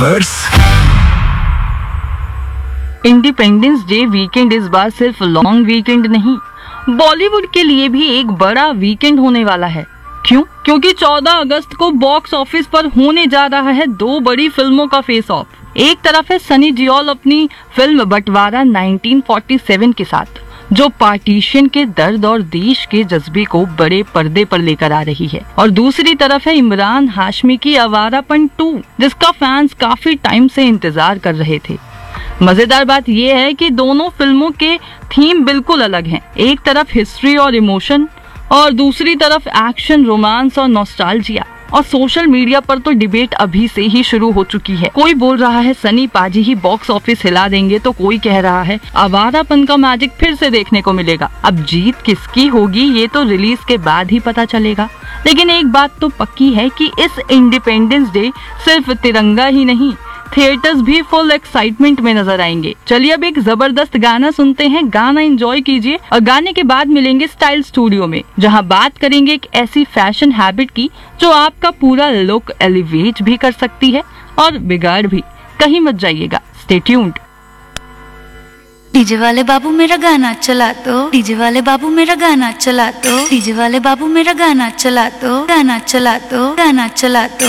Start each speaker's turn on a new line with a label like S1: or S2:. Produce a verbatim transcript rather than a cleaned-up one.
S1: Independence day weekend इस बार सिर्फ long weekend नहीं, बॉलीवुड के लिए भी एक बड़ा वीकेंड होने वाला है। क्यों? क्योंकि चौदह अगस्त को बॉक्स ऑफिस पर होने जा रहा है दो बड़ी फिल्मों का फेस ऑफ। एक तरफ है सनी देओल अपनी फिल्म बंटवारा नाइनटीन फोर्टी सेवन के साथ, जो पार्टीशन के दर्द और देश के जज्बे को बड़े पर्दे पर लेकर आ रही है, और दूसरी तरफ है इमरान हाशमी की आवारापन टू, जिसका फैंस काफी टाइम से इंतजार कर रहे थे। मजेदार बात यह है कि दोनों फिल्मों के थीम बिल्कुल अलग हैं। एक तरफ हिस्ट्री और इमोशन और दूसरी तरफ एक्शन, रोमांस और नॉस्टैल्जिया। और सोशल मीडिया पर तो डिबेट अभी से ही शुरू हो चुकी है। कोई बोल रहा है सनी पाजी ही बॉक्स ऑफिस हिला देंगे, तो कोई कह रहा है आवारापन का मैजिक फिर से देखने को मिलेगा। अब जीत किसकी होगी ये तो रिलीज के बाद ही पता चलेगा। लेकिन एक बात तो पक्की है कि इस इंडिपेंडेंस डे सिर्फ तिरंगा ही नहीं, थिएटर्स भी फुल एक्साइटमेंट में नजर आएंगे। चलिए अब एक जबरदस्त गाना सुनते हैं, गाना एंजॉय कीजिए और गाने के बाद मिलेंगे स्टाइल स्टूडियो में, जहां बात करेंगे एक ऐसी फैशन हैबिट की जो आपका पूरा लुक एलिवेट भी कर सकती है और बिगाड़ भी। कहीं मत जाइएगा, स्टे ट्यून्ड।
S2: डीजे वाले बाबू मेरा गाना चला दो, डीजे वाले बाबू मेरा गाना चला दो, डीजे वाले बाबू मेरा गाना चला दो, गाना चला दो, गाना चला दो।